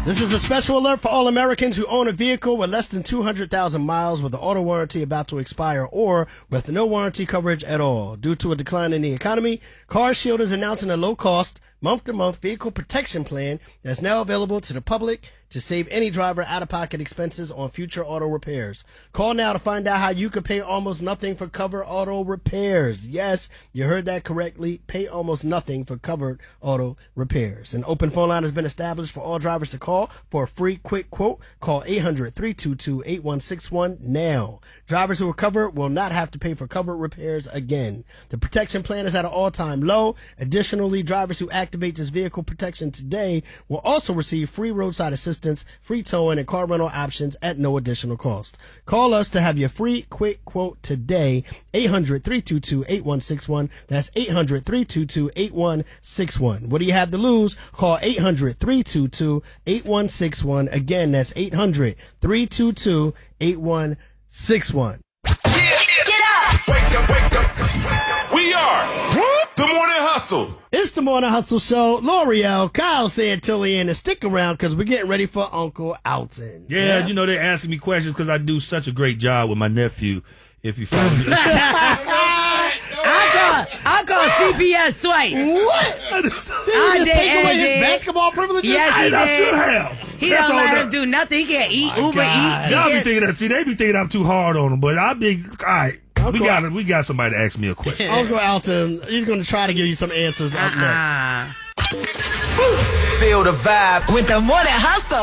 This is a special alert for all Americans who own a vehicle with less than 200,000 miles with the auto warranty about to expire or with no warranty coverage at all. Due to a decline in the economy, CarShield is announcing a low-cost, month-to-month vehicle protection plan that's now available to the public to save any driver out-of-pocket expenses on future auto repairs. Call now to find out how you could pay almost nothing for covered auto repairs. Yes, you heard that correctly. Pay almost nothing for covered auto repairs. An open phone line has been established for all drivers to call for a free quick quote. Call 800-322-8161 now. Drivers who are covered will not have to pay for covered repairs again. The protection plan is at an all-time low. Additionally, drivers who activate this vehicle protection today will also receive free roadside assistance, free towing, and car rental options at no additional cost. Call us to have your free quick quote today. 800-322-8161. That's 800-322-8161. What do you have to lose? Call 800-322-8161. Again, that's 800-322-8161. Get up! Wake up, wake up. We are the Morning Hustle. It's the Morning Hustle Show. L'Oreal, Kyle Santilli, and stick around because we're getting ready for Uncle Alton. Yeah, you know, they're asking me questions because I do such a great job with my nephew. If you follow me. I call CPS twice. What? Did he just take away his basketball privileges? Yes, he I did. should have. He don't let him do nothing. He can't eat, Uber Eats. Y'all be thinking that. See, they be thinking I'm too hard on them, but I be all right. We got somebody to ask me a question. Uncle Alton, he's going to try to give you some answers up next. Feel the vibe with the Morning Hustle.